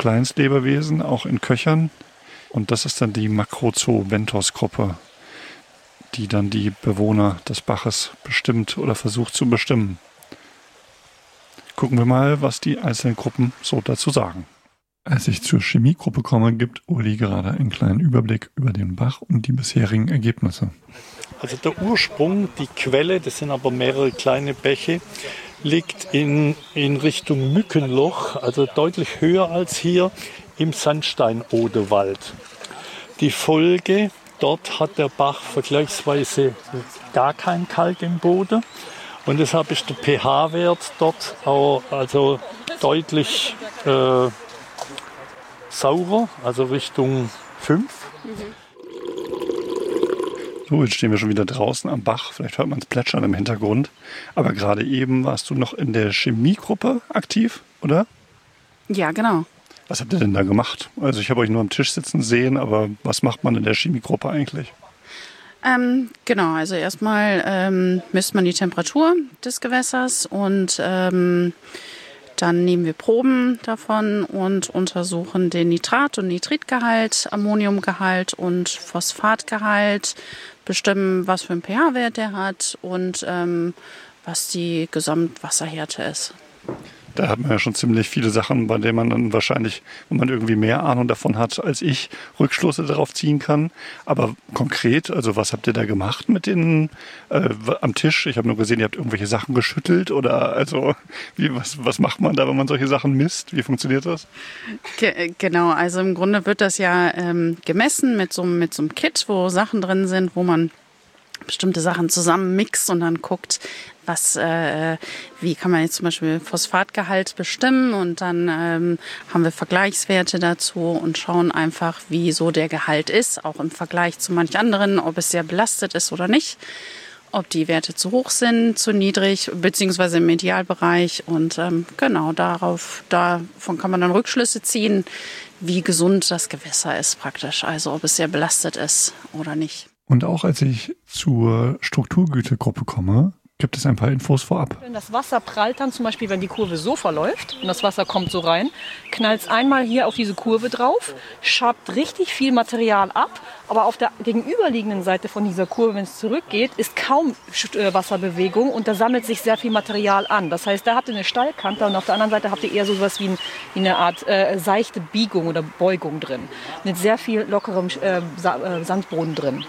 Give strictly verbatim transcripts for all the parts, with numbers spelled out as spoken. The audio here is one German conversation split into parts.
Kleinstlebewesen, auch in Köchern. Und das ist dann die Macrozoobenthos-Gruppe, die dann die Bewohner des Baches bestimmt oder versucht zu bestimmen. Gucken wir mal, was die einzelnen Gruppen so dazu sagen. Als ich zur Chemiegruppe komme, gibt Uli gerade einen kleinen Überblick über den Bach und die bisherigen Ergebnisse. Also der Ursprung, die Quelle, das sind aber mehrere kleine Bäche, liegt in, in Richtung Mückenloch, also deutlich höher als hier im Sandstein-Odewald. Die Folge, dort hat der Bach vergleichsweise gar kein Kalk im Boden und deshalb ist der pH-Wert dort auch also deutlich äh, saurer, also Richtung fünf. So, jetzt stehen wir schon wieder draußen am Bach. Vielleicht hört man es plätschern im Hintergrund. Aber gerade eben warst du noch in der Chemiegruppe aktiv, oder? Ja, genau. Was habt ihr denn da gemacht? Also ich habe euch nur am Tisch sitzen sehen, aber was macht man in der Chemiegruppe eigentlich? Ähm, genau, also erstmal ähm, misst man die Temperatur des Gewässers und ähm, dann nehmen wir Proben davon und untersuchen den Nitrat- und Nitritgehalt, Ammoniumgehalt und Phosphatgehalt, bestimmen, was für einen pH-Wert der hat und ähm, was die Gesamtwasserhärte ist. Da hat man ja schon ziemlich viele Sachen, bei denen man dann wahrscheinlich, wenn man irgendwie mehr Ahnung davon hat als ich, Rückschlüsse darauf ziehen kann. Aber konkret, also was habt ihr da gemacht mit den äh, am Tisch? Ich habe nur gesehen, ihr habt irgendwelche Sachen geschüttelt oder also wie, was, was macht man da, wenn man solche Sachen misst? Wie funktioniert das? Ge- genau, also im Grunde wird das ja ähm, gemessen mit so, mit so einem Kit, wo Sachen drin sind, wo man bestimmte Sachen zusammen mixt und dann guckt, was, äh, wie kann man jetzt zum Beispiel Phosphatgehalt bestimmen und dann ähm, haben wir Vergleichswerte dazu und schauen einfach, wie so der Gehalt ist, auch im Vergleich zu manch anderen, ob es sehr belastet ist oder nicht, ob die Werte zu hoch sind, zu niedrig, beziehungsweise im Idealbereich und ähm, genau darauf, davon kann man dann Rückschlüsse ziehen, wie gesund das Gewässer ist praktisch, also ob es sehr belastet ist oder nicht. Und auch als ich zur Strukturgütegruppe komme, gibt es ein paar Infos vorab. Das Wasser prallt dann zum Beispiel, wenn die Kurve so verläuft und das Wasser kommt so rein, knallt es einmal hier auf diese Kurve drauf, schabt richtig viel Material ab, aber auf der gegenüberliegenden Seite von dieser Kurve, wenn es zurückgeht, ist kaum Wasserbewegung und da sammelt sich sehr viel Material an. Das heißt, da habt ihr eine Steilkante und auf der anderen Seite habt ihr eher so etwas wie, ein, wie eine Art äh, seichte Biegung oder Beugung drin, mit sehr viel lockerem äh, Sandboden drin.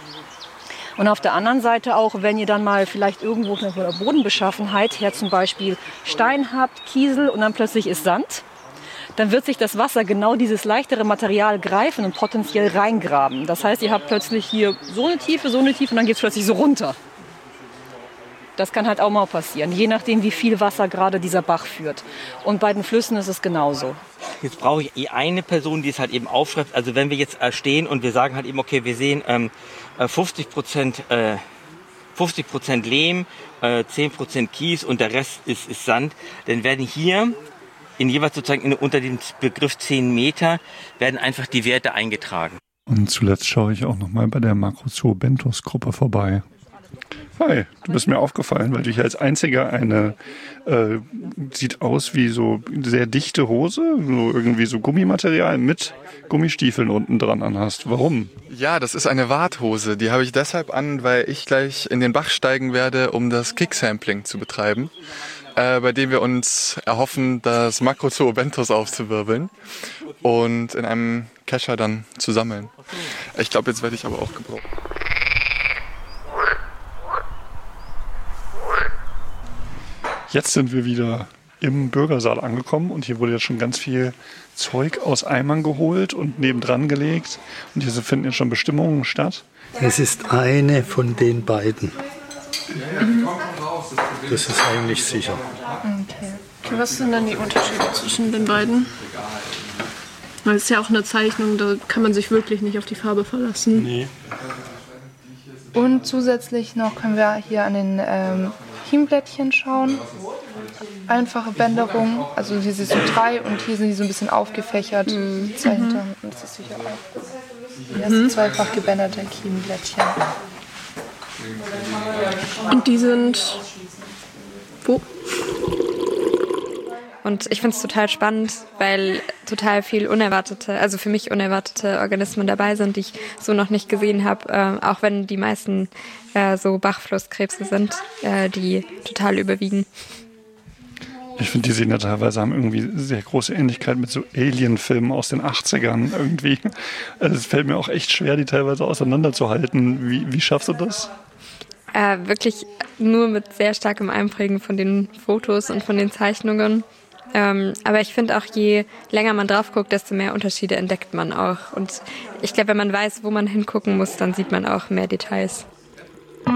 Und auf der anderen Seite auch, wenn ihr dann mal vielleicht irgendwo von der Bodenbeschaffenheit her zum Beispiel Stein habt, Kiesel und dann plötzlich ist Sand, dann wird sich das Wasser genau dieses leichtere Material greifen und potenziell reingraben. Das heißt, ihr habt plötzlich hier so eine Tiefe, so eine Tiefe und dann geht es plötzlich so runter. Das kann halt auch mal passieren, je nachdem, wie viel Wasser gerade dieser Bach führt. Und bei den Flüssen ist es genauso. Jetzt brauche ich eine Person, die es halt eben aufschreibt. Also wenn wir jetzt stehen und wir sagen halt eben, okay, wir sehen ähm, fünfzig Prozent, äh, fünfzig Prozent Lehm, äh, zehn Prozent Kies und der Rest ist, ist Sand, dann werden hier in jeweils sozusagen in, unter dem Begriff zehn Meter werden einfach die Werte eingetragen. Und zuletzt schaue ich auch nochmal bei der Macrozoobenthos-Gruppe vorbei. Hi, du bist mir aufgefallen, weil du hier als einziger eine, äh, sieht aus wie so sehr dichte Hose, so irgendwie so Gummimaterial mit Gummistiefeln unten dran anhast. Warum? Ja, das ist eine Warthose. Die habe ich deshalb an, weil ich gleich in den Bach steigen werde, um das Kicksampling zu betreiben, äh, bei dem wir uns erhoffen, das Macrozoobenthos aufzuwirbeln und in einem Kescher dann zu sammeln. Ich glaube, jetzt werde ich aber auch gebraucht. Jetzt sind wir wieder im Bürgersaal angekommen und hier wurde jetzt schon ganz viel Zeug aus Eimern geholt und nebendran gelegt. Und hier finden jetzt schon Bestimmungen statt. Es ist eine von den beiden. Das ist eigentlich sicher. Okay. Okay, was sind dann die Unterschiede zwischen den beiden? Weil es ist ja auch eine Zeichnung, da kann man sich wirklich nicht auf die Farbe verlassen. Nee. Und zusätzlich noch können wir hier an den ähm, Kiemblättchen schauen. Einfache Bänderung, also hier sind so drei und hier sind die so ein bisschen aufgefächert. Mhm. Zwei hinter, und das ist sicher auch. Hier sind zweifach gebänderte Kiemblättchen. Und die sind wo? Und ich finde es total spannend, weil total viel unerwartete, also für mich unerwartete Organismen dabei sind, die ich so noch nicht gesehen habe, äh, auch wenn die meisten äh, so Bachflusskrebse sind, äh, die total überwiegen. Ich finde, die sehen ja teilweise, haben irgendwie sehr große Ähnlichkeit mit so Alien-Filmen aus den achtzigern irgendwie. Also es fällt mir auch echt schwer, die teilweise auseinanderzuhalten. Wie, wie schaffst du das? Äh, wirklich nur mit sehr starkem Einprägen von den Fotos und von den Zeichnungen. Ähm, aber ich finde auch, je länger man drauf guckt, desto mehr Unterschiede entdeckt man auch. Und ich glaube, wenn man weiß, wo man hingucken muss, dann sieht man auch mehr Details.